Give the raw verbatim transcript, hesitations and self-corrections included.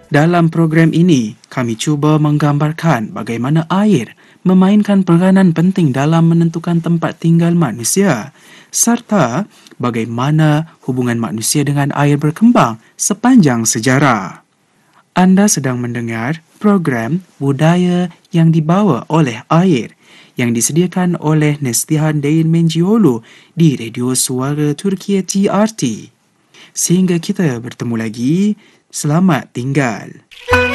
Dalam program ini, kami cuba menggambarkan bagaimana air memainkan peranan penting dalam menentukan tempat tinggal manusia, serta bagaimana hubungan manusia dengan air berkembang sepanjang sejarah. Anda sedang mendengar program Budaya yang dibawa oleh air yang disediakan oleh Nestihan Dain Menjiolu di Radio Suara Turkiye T R T. Sehingga kita bertemu lagi, selamat tinggal.